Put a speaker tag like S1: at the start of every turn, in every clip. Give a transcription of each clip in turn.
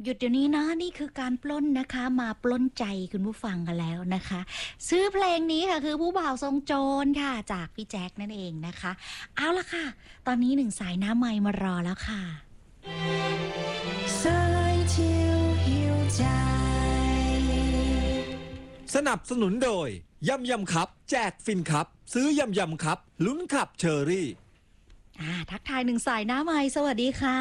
S1: หยุดเดี๋ยวนี้นะนี่คือการปล้นนะคะมาปล้นใจคุณผู้ฟังกันแล้วนะคะชื่อเพลงนี้ค่ะคือผู้บ่าวทรงโจรค่ะจากพี่แจ็คนั่นเองนะคะเอาละค่ะตอนนี้หนึ่งสายน้ำไมค์มารอแล้วค่ะ
S2: สายเที่ยวหิวใจ
S3: สนับสนุนโดยยำยำครับแจกฟินครับซื้อยำยำครับลุ้นขับเชอรี่
S1: ทักทายหนึ่งสายน้ำไมค์สวัสดีค่ะ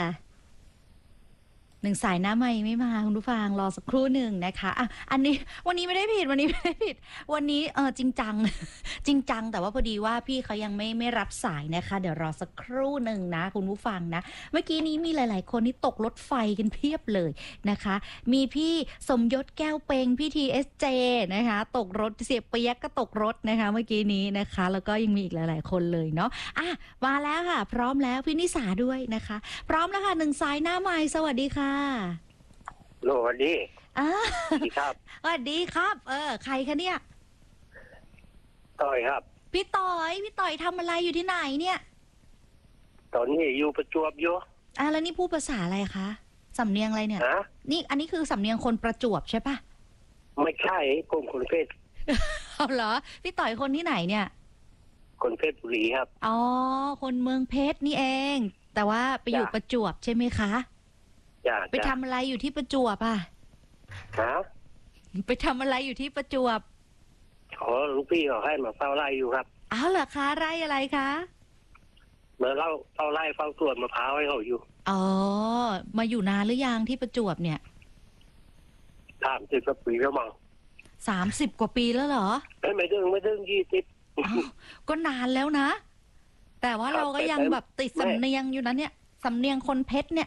S1: หนึ่งสายน้ำไม่มาคุณผู้ฟังรอสักครู่หนึ่งนะคะอันนี้วันนี้ไม่ได้ผิดวันนี้จริงจัง จริงจังแต่ว่าพอดีว่าพี่เขายังไม่รับสายนะคะเดี๋ยวรอสักครู่หนึ่งนะคุณผู้ฟังนะเมื่อกี้นี้มีหลายๆคนที่ตกรถไฟกันเพียบเลยนะคะมีพี่สมยศแก้วเปงพี่ทีเอสเจนะคะตกรถเสียเปียกก็ตกรถนะคะเมื่อกี้นี้นะคะแล้วก็ยังมีอีกหลายๆคนเลยเนาะมาแล้วค่ะพร้อมแล้วพี่นิสาด้วยนะคะพร้อมแล้วค่ะหนึ่งสายหน้าไมค์สวัสดีค่ะ
S4: โหลวันนี้
S1: สวัสดี
S4: ครับ
S1: สวัสดีครับใครคะเนี่ย
S4: ต้อยครับ
S1: พี่ต่อยทำอะไรอยู่ที่ไหนเนี่ย
S4: ตอนนี้อยู่ประจวบอยู่
S1: แล้วนี่พูดภาษาอะไรคะสำเนียงอะไรเนี่ยนี่อันนี้คือสำเนียงคนประจวบใช่ปะ
S4: ไม่ใช่คนเพชร
S1: เอาเหรอพี่ต่อยคนที่ไหนเนี่ย
S4: คนเพชรบุรีครับ
S1: อ๋อคนเมืองเพชรนี่เองแต่ว่าไปอยู่ประจวบใช่ไหมคะไปทำอะไรอยู่ที่ประจวบไปทำอะไรอยู่ที่ประจวบ
S4: ลูกพี่เขาให้มาเฝ้าไร่อยู่ครับ
S1: เหรอคะไร่อะไรคะ
S4: มาเฝ้าไร่เฝ้าสวนมะพร้าวให้เขาอยู่
S1: มาอยู่นานหรือยังที่ประจวบเนี่ย
S4: 30 กว่าปีแล้วมั้ง
S1: 30 กว่าปีแล้วเหรอ
S4: ไม่ดึง
S1: 20ก็นานแล้วนะแต่ว่าเราก็ยังแบบติดสำเนียงอยู่นะเนี่ยสำเนียงคนเพชรเนี่ย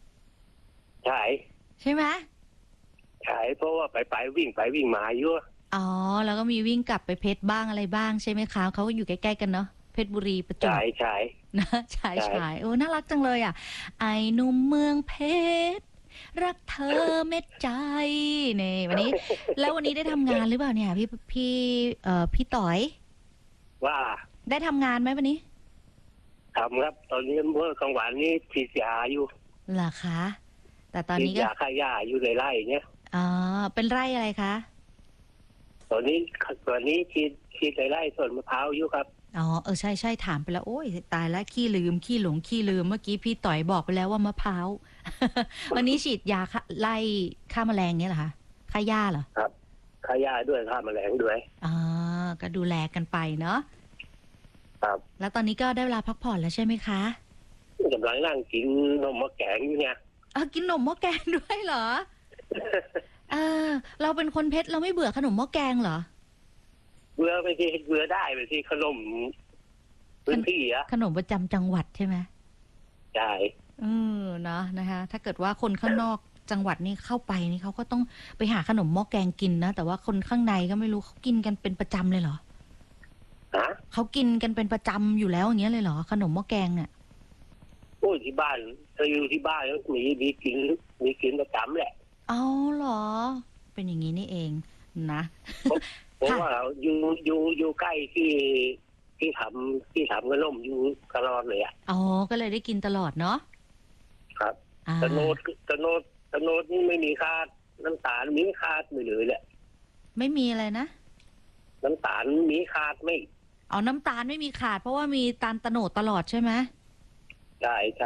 S1: ใช่ไหม
S4: ใช่เพราะว่าไปวิ่งมาอยู่
S1: แล้วก็มีวิ่งกลับไปเพชรบ้างอะไรบ้างใช่ไหมคะเขาก็อยู่ใกล้ๆกันเนาะเพชรบุรีประจวบ
S4: ใช่
S1: นะใช่น่ารักจังเลยไอ้หนุ่มเมืองเพชรรักเธอเม็ดใจนี่วันนี้ แล้ววันนี้ได้ทำงานหรือเปล่าเนี่ยพี่ต่อย
S4: ว่า
S1: ได้ทำงานไหมวันนี้
S4: ทำครับตอนนี้เมื่อกลางวันนี้ฉีดยาอยู่
S1: เหรอคะแต่ตอนนี้ก็
S4: ยาฆ่าหญ้าอยู่ในไร่เนี่ย
S1: เป็นไร่อะไรคะ
S4: ตอนนี้ฉีดในไร่สวนมะพร้าวอยู่ครับ
S1: ใช่ถามไปแล้วโอ้ยตายแล้วขี้ลืมเมื่อกี้พี่ต่อยบอกไปแล้วว่ามะพร้าว วันนี้ฉีดยาไล่ฆ่าแมลงเนี่ยเหรอคะฆ่าหญ้าเหรอ
S4: ครับฆ่าหญ้าด้วยฆ่าแมลงด้วย
S1: ก็ดูแลกันไปเนาะ
S4: ครับ
S1: แล้วตอนนี้ก็ได้เวลาพักผ่อนแล้วใช่ไหมคะ
S4: กำลังนั่งกินนมหม้อแกงอยู่เนี่ย
S1: กินนมหม้อแกงด้วยเหรอ เราเป็นคนเพชรเราไม่เบื่อขนมหม้อแกงเหรอ
S4: เบื่อไปที่เบื่อได้ไปที่ขนมพื้นที่
S1: ขนมประจำจังหวัดใช่ไหม
S4: ใช่
S1: เนาะนะคะถ้าเกิดว่าคนข้างนอกจังหวัดนี่เข้าไปนี่เขาก็ต้องไปหาขนมหม้อแกงกินนะแต่ว่าคนข้างในก็ไม่รู้เขากินกันเป็นประจำเลยเหรอเขากินกันเป็นประจำอยู่แล้วอย่างเงี้ยเลยเหรอขนมหม้อแกงเนี่ย
S4: โอ้ยที่บ้านเธออยู่ที่บ้านมีกินประจำแหละ
S1: เหรอเป็นอย่างนี้นี่เองนะ
S4: เพราะว่าอยู่ใกล้ที่ทำขนมอยู่ตลอดเลย
S1: ก็เลยได้กินตลอดเนาะ
S4: ครับตะโนดนี่ไม่มีคาดน้ำตาลมีคาดไม่เลยแหละ
S1: ไม่มีอะไรนะ
S4: น้ำตาลมีคาดไม่
S1: น้ำตาลไม่มีขาดเพราะว่ามีตาลตะโนดตลอดใช่ไหม
S4: ใช่